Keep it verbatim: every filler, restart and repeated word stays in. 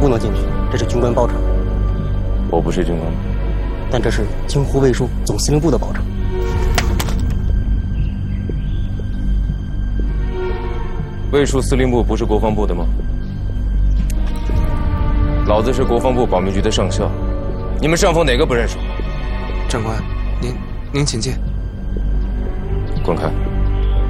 不能进去，这是军官包场。 我不是军官， 但这是京沪卫戍总司令部的保障。 卫戍司令部不是国防部的吗？老子是国防部保密局的上校，你们上峰哪个不认识我？ 长官，您您请进。 滚开！